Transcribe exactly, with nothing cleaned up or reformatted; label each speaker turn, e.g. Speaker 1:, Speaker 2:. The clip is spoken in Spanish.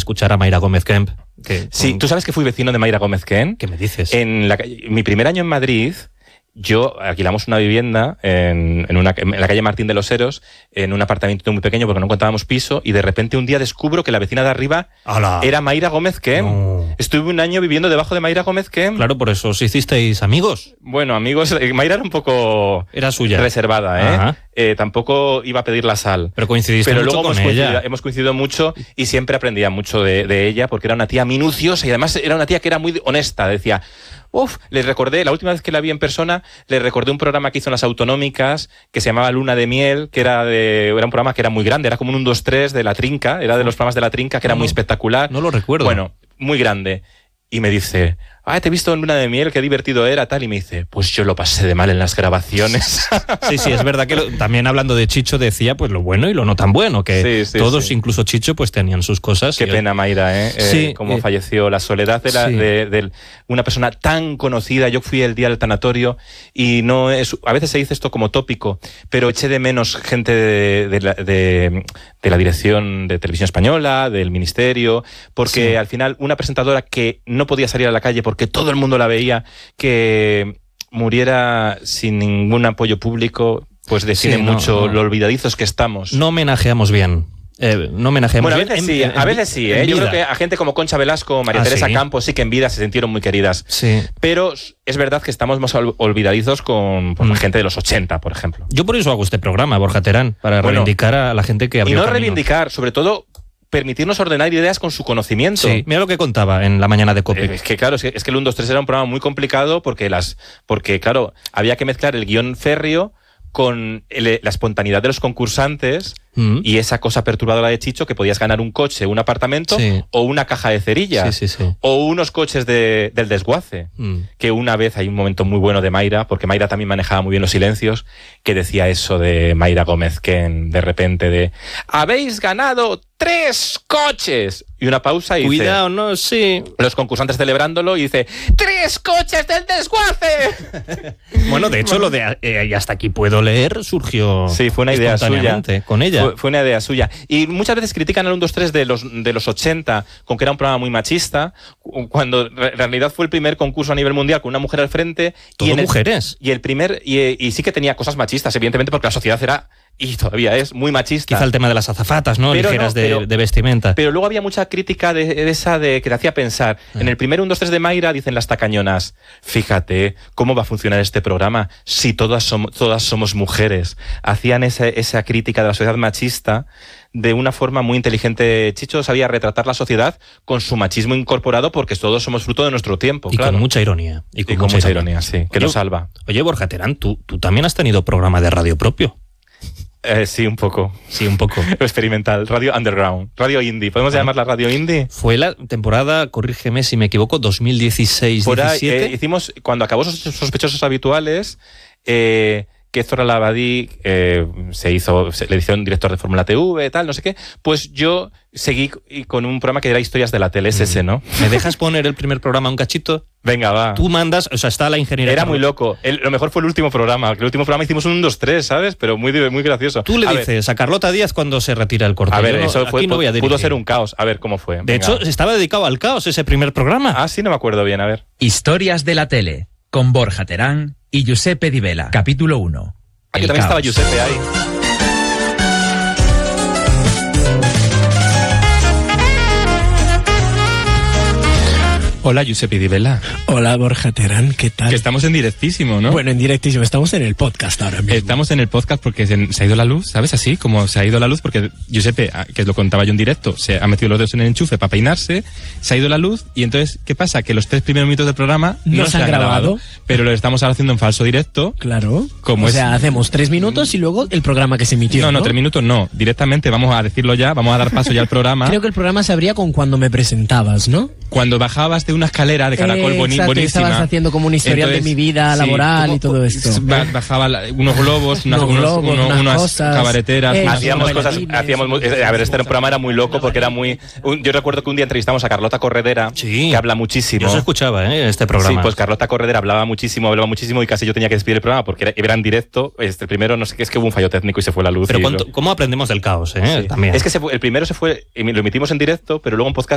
Speaker 1: escuchar a Mayra Gómez Kemp. Que,
Speaker 2: sí,
Speaker 1: con...
Speaker 2: ¿tú sabes que fui vecino de Mayra Gómez Kemp?
Speaker 1: ¿Qué me dices?
Speaker 2: En la, mi primer año en Madrid, yo alquilamos una vivienda en, en, una, en la calle Martín de los Heros, en un apartamento muy pequeño porque no encontrábamos piso, y de repente un día descubro que la vecina de arriba
Speaker 1: ¡Hala!
Speaker 2: Era Mayra Gómez Kemp. No. Estuve un año viviendo debajo de Mayra Gómez Kemp.
Speaker 1: Claro, por eso os hicisteis amigos.
Speaker 2: Bueno, amigos, Mayra era un poco...
Speaker 1: Era suya.
Speaker 2: Reservada, ¿eh? eh tampoco iba a pedir la sal.
Speaker 1: Pero coincidiste
Speaker 2: Pero
Speaker 1: mucho
Speaker 2: luego
Speaker 1: con
Speaker 2: hemos
Speaker 1: ella.
Speaker 2: Coincidido, hemos coincidido mucho y siempre aprendía mucho de, de ella porque era una tía minuciosa y además era una tía que era muy honesta. Decía... Uf, le recordé, la última vez que la vi en persona, le recordé un programa que hizo en las autonómicas que se llamaba Luna de Miel, que era de era un programa que era muy grande, era como un uno, dos, tres de La Trinca, era de los programas de La Trinca, que era
Speaker 1: no,
Speaker 2: muy espectacular.
Speaker 1: No lo recuerdo.
Speaker 2: Bueno, muy grande. Y me dice, ah, te he visto en Luna de Miel, qué divertido era, tal. Y me dice, pues yo lo pasé de mal en las grabaciones.
Speaker 1: Sí, sí, es verdad que lo, también hablando de Chicho decía pues lo bueno y lo no tan bueno, que
Speaker 2: sí, sí,
Speaker 1: todos,
Speaker 2: sí.
Speaker 1: incluso Chicho, pues tenían sus cosas.
Speaker 2: Qué pena, Mayra, ¿eh?
Speaker 1: Sí,
Speaker 2: eh cómo
Speaker 1: eh,
Speaker 2: falleció, la soledad de, la,
Speaker 1: sí.
Speaker 2: de, de una persona tan conocida. Yo fui el día del tanatorio y no es, a veces se dice esto como tópico, pero eché de menos gente de, de, la, de, de la dirección de Televisión Española, del Ministerio, porque sí. al final una presentadora que no podía salir a la calle porque todo el mundo la veía, que muriera sin ningún apoyo público, pues define
Speaker 1: sí, no,
Speaker 2: mucho
Speaker 1: no.
Speaker 2: lo olvidadizos que estamos.
Speaker 1: No homenajeamos bien. Eh, no homenajeamos
Speaker 2: bueno, a
Speaker 1: bien.
Speaker 2: veces
Speaker 1: en,
Speaker 2: sí,
Speaker 1: en,
Speaker 2: a veces sí. ¿eh? Yo creo que a gente como Concha Velasco, María
Speaker 1: ah,
Speaker 2: Teresa
Speaker 1: ¿sí?
Speaker 2: Campos, sí que en vida se sintieron muy queridas.
Speaker 1: Sí.
Speaker 2: Pero es verdad que estamos más olvidadizos con, con mm. la gente de los ochenta, por ejemplo.
Speaker 1: Yo por eso hago este programa, Borja Terán, para bueno, reivindicar a la gente que abrió
Speaker 2: Y no
Speaker 1: caminos.
Speaker 2: reivindicar, sobre todo... permitirnos ordenar ideas con su conocimiento.
Speaker 1: Sí, mira lo que contaba en la mañana de COPE.
Speaker 2: Eh, es que claro, es que, es que el uno, dos, tres era un programa muy complicado porque, las, porque claro, había que mezclar el guión férreo con el, la espontaneidad de los concursantes mm. y esa cosa perturbadora de Chicho que podías ganar un coche, un apartamento sí. o una caja de cerillas
Speaker 1: sí, sí, sí.
Speaker 2: o unos coches de, del desguace. Mm. Que una vez hay un momento muy bueno de Mayra, porque Mayra también manejaba muy bien los silencios, que decía eso de Mayra Gómez Kemp, de repente de «¡Habéis ganado tres coches!» Y una pausa y
Speaker 1: Cuidado,
Speaker 2: dice,
Speaker 1: no, sí.
Speaker 2: Los concursantes celebrándolo y dice ¡tres coches del desguace!
Speaker 1: Bueno, de hecho, lo de eh, y hasta aquí puedo leer surgió
Speaker 2: sí, fue una idea suya
Speaker 1: con ella.
Speaker 2: Fue, fue una idea suya. Y muchas veces critican al uno, dos, tres de los, de los ochenta con que era un programa muy machista, cuando en realidad fue el primer concurso a nivel mundial con una mujer al frente.
Speaker 1: ¿Todo
Speaker 2: y en
Speaker 1: mujeres?
Speaker 2: El, y el primer y, y sí que tenía cosas machistas, evidentemente, porque la sociedad era... y todavía es muy machista.
Speaker 1: Quizá el tema de las azafatas, ¿no?
Speaker 2: Pero
Speaker 1: Ligeras
Speaker 2: no, pero,
Speaker 1: de, de vestimenta.
Speaker 2: Pero luego había mucha crítica de, de esa de que te hacía pensar. Ah. En el primer uno, dos, tres de Mayra dicen las tacañonas, fíjate cómo va a funcionar este programa si todas somos, todas somos mujeres. Hacían esa, esa crítica de la sociedad machista de una forma muy inteligente. Chicho sabía retratar la sociedad con su machismo incorporado porque todos somos fruto de nuestro tiempo.
Speaker 1: Y
Speaker 2: claro.
Speaker 1: con mucha ironía.
Speaker 2: Y con, y con mucha, mucha ironía, ironía, sí, que
Speaker 1: oye,
Speaker 2: lo salva.
Speaker 1: Oye, Borja Terán, ¿tú, tú también has tenido programa de radio propio.
Speaker 2: Eh, sí, un poco.
Speaker 1: Sí, un poco.
Speaker 2: Experimental. Radio underground. Radio indie. ¿Podemos ah. llamarla radio indie?
Speaker 1: Fue la temporada, corrígeme si me equivoco, dos mil dieciséis diecisiete.
Speaker 2: Eh, hicimos, cuando acabó Sospechosos Habituales, eh, que Zora Labadí eh, se hizo, se, le hicieron director de Fórmula T V, tal, no sé qué, pues yo seguí con un programa que era Historias de la Tele, es ese, ¿no?
Speaker 1: ¿Me dejas poner el primer programa un cachito?
Speaker 2: Venga, va.
Speaker 1: Tú mandas, o sea, está la ingeniería.
Speaker 2: Era muy loco. El, lo mejor fue el último programa. El último programa hicimos un uno, dos, tres, ¿sabes? Pero muy, muy gracioso.
Speaker 1: Tú le
Speaker 2: a
Speaker 1: dices ver. a Carlota Díaz cuando se retira el corte.
Speaker 2: A ver,
Speaker 1: Yo no,
Speaker 2: eso fue,
Speaker 1: no voy a
Speaker 2: pudo ser un caos. A ver, ¿cómo fue?
Speaker 1: De
Speaker 2: Venga.
Speaker 1: hecho, estaba dedicado al caos ese primer programa.
Speaker 2: Ah, sí, no me acuerdo bien, a ver.
Speaker 3: Historias de la Tele, con Borja Terán y Giuseppe Di Vela. Capítulo uno.
Speaker 2: Aquí también caos. Estaba Giuseppe ahí.
Speaker 4: Hola, Giuseppe Di Vela.
Speaker 5: Hola, Borja Terán, ¿qué tal?
Speaker 4: Que estamos en directísimo, ¿no?
Speaker 5: Bueno, en directísimo, estamos en el podcast ahora mismo.
Speaker 4: Estamos en el podcast porque se, se ha ido la luz, ¿sabes? Así como se ha ido la luz porque Giuseppe, que lo contaba yo en directo, se ha metido los dedos en el enchufe para peinarse, se ha ido la luz y entonces, ¿qué pasa? Que los tres primeros minutos del programa no,
Speaker 5: no
Speaker 4: se han, han grabado, grabado, pero lo estamos ahora haciendo en falso directo.
Speaker 5: Claro.
Speaker 4: Como
Speaker 5: o
Speaker 4: es...
Speaker 5: sea, hacemos tres minutos y luego el programa que se emitió,
Speaker 4: No, no,
Speaker 5: ¿no?
Speaker 4: tres minutos no. Directamente vamos a decirlo ya, vamos a dar paso ya al programa.
Speaker 5: Creo que el programa se abría con cuando me presentabas, ¿no?
Speaker 4: Cuando bajabas de una escalera de caracol
Speaker 5: eh,
Speaker 4: boni
Speaker 5: exacto,
Speaker 4: buenísima.
Speaker 5: Estabas haciendo como un historial
Speaker 4: Entonces,
Speaker 5: de mi vida laboral
Speaker 4: sí,
Speaker 5: y todo esto.
Speaker 4: Bajaba la, unos globos, unas,
Speaker 5: unos,
Speaker 4: unos,
Speaker 5: globos,
Speaker 4: unos,
Speaker 5: unas,
Speaker 4: unas
Speaker 5: cosas,
Speaker 4: cabareteras.
Speaker 5: Eh,
Speaker 2: hacíamos cosas, hacíamos, a ver, este programa era muy loco porque era muy... Un, yo recuerdo que un día entrevistamos a Carlota Corredera,
Speaker 1: sí,
Speaker 2: que habla muchísimo.
Speaker 1: Yo se escuchaba, ¿eh? Este programa.
Speaker 2: Sí, pues Carlota Corredera hablaba muchísimo, hablaba muchísimo y casi yo tenía que despedir el programa porque era, era en directo. Este, el primero, no sé qué, es que hubo un fallo técnico y se fue la luz.
Speaker 1: Pero
Speaker 2: y
Speaker 1: cuánto,
Speaker 2: lo...
Speaker 1: ¿cómo aprendemos del caos, eh?
Speaker 2: Sí.
Speaker 1: También.
Speaker 2: Es que se fue, el primero se fue, lo emitimos en directo, pero luego en podcast